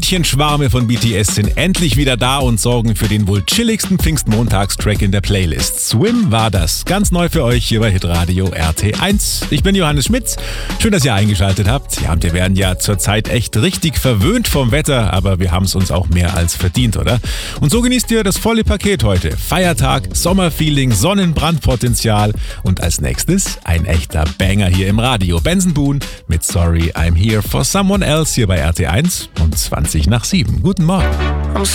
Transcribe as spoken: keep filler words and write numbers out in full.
Schwarme von B T S sind endlich wieder da und sorgen für den wohl chilligsten Pfingstmontagstrack in der Playlist. Swim war das. Ganz neu für euch hier bei Hitradio R T eins. Ich bin Johannes Schmitz. Schön, dass ihr eingeschaltet habt. Ja, und wir werden ja zurzeit echt richtig verwöhnt vom Wetter, aber wir haben es uns auch mehr als verdient, oder? Und so genießt ihr das volle Paket heute. Feiertag, Sommerfeeling, Sonnenbrandpotenzial und als nächstes ein echter Banger hier im Radio. Benson Boone mit Sorry I'm Here for Someone Else hier bei R T eins um zwanzig nach sieben. Guten Morgen.